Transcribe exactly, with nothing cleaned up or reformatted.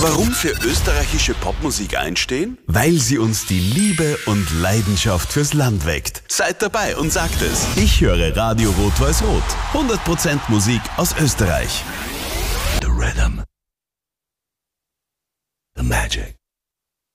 Warum für österreichische Popmusik einstehen? Weil sie uns die Liebe und Leidenschaft fürs Land weckt. Seid dabei und sagt es. Ich höre Radio Rot-Weiß-Rot. hundert Prozent Musik aus Österreich. The rhythm. The magic.